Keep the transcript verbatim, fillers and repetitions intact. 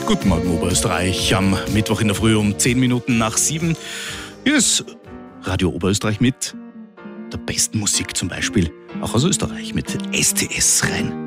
Guten Morgen Oberösterreich am Mittwoch in der Früh um zehn Minuten nach sieben. Hier ist Radio Oberösterreich mit der besten Musik zum Beispiel, auch aus Österreich mit S T S rein.